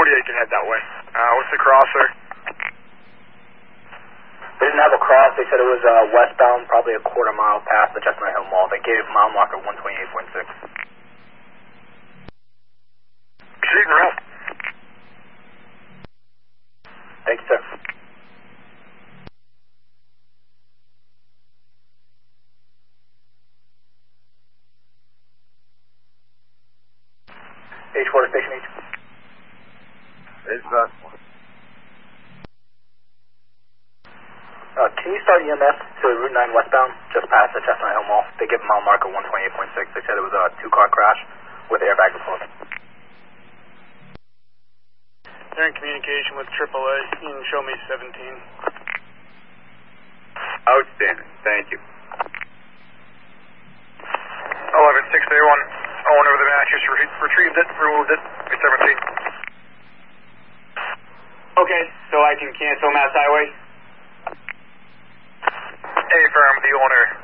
48 can head that way. What's the crosser? They didn't have a cross. They said it was westbound, probably a quarter mile past the Chestnut Hill Mall. They gave mile marker 128.6. Proceed and route. Thank you, sir. H quarter station H. It's that one. Can you start EMS to Route 9 westbound, just past the Chestnut Hill Mall? They give mile marker 128.6. They said it was a two-car crash with airbag deployment. They're in communication with AAA. You can show me 17. Outstanding. Thank you. 11-631. Owen over the mattress. Retrieved it. Removed it. 17. Okay, so I can cancel Mass Highway? Affirm. The owner